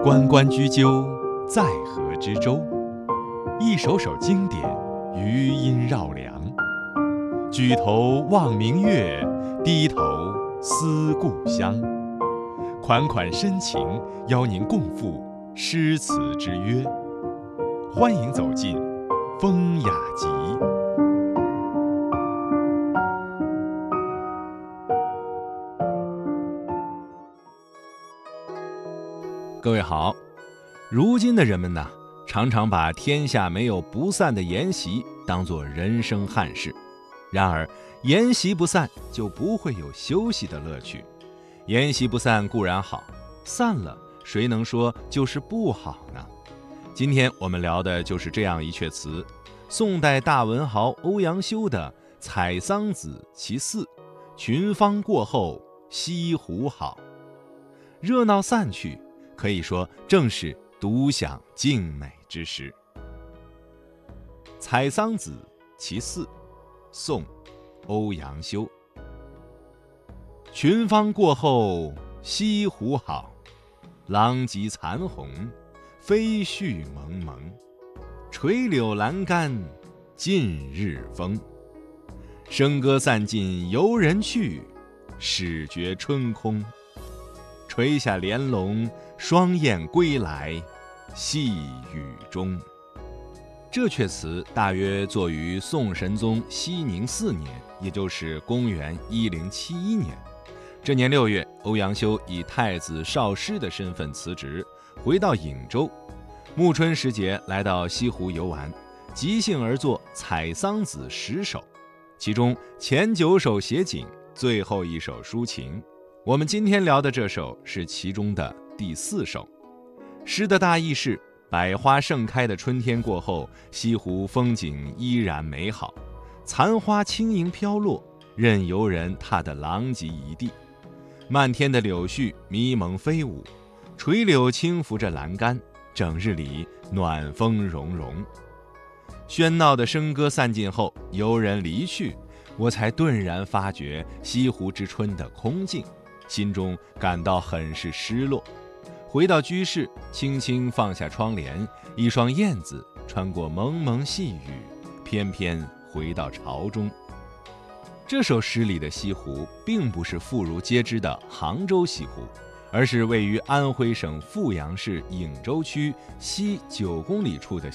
关关雎鸠，在河之洲。一首首经典，余音绕梁。举头望明月，低头思故乡。款款深情，邀您共赴诗词之约。欢迎走进风雅集。各位好，如今的人们呢，常常把天下没有不散的筵席当作人生憾事。然而，筵席不散，就不会有休息的乐趣。筵席不散固然好，散了，谁能说就是不好呢？今天我们聊的就是这样一阙词，宋代大文豪欧阳修的《采桑子·其四》：群芳过后，西湖好。热闹散去，可以说正是独享静美之时。《采桑子·其四》，宋·欧阳修。群芳过后，西湖好。狼藉残红，飞絮蒙蒙。垂柳阑干，尽日风。笙歌散尽游人去，始觉春空。垂下帘笼，双燕归来，细雨中。这阙词大约作于宋神宗熙宁4年，也就是公元1071年。这年6月，欧阳修以太子少师的身份辞职，回到颍州。暮春时节来到西湖游玩，即兴而作《采桑子》10首，其中前9首写景，最后1首抒情。我们今天聊的这首是其中的第4首。诗的大意是：百花盛开的春天过后，西湖风景依然美好，残花轻盈飘落，任游人踏得狼藉一地。漫天的柳絮迷蒙飞舞，垂柳轻拂着栏杆，整日里暖风融融。喧闹的笙歌散尽后，游人离去，我才顿然发觉西湖之春的空静，心中感到很是失落。回到居室，轻轻放下窗帘，一双燕子穿过蒙蒙细雨，翩翩回到巢中。这首诗里的西湖并不是妇孺皆知的杭州西湖，而是位于安徽省阜阳市颍州区西9公里处的